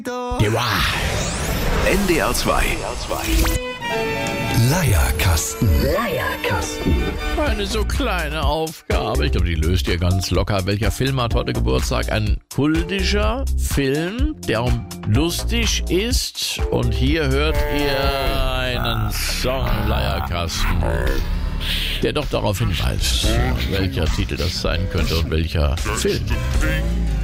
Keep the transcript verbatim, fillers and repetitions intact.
N D R zwei. Leierkasten. Leierkasten. Eine so kleine Aufgabe. Ich glaube, die löst ihr ganz locker. Welcher Film hat heute Geburtstag? Ein kultischer Film, der lustig ist. Und hier hört ihr einen Song, Leierkasten, der doch darauf hinweist, welcher Titel das sein könnte und welcher Film.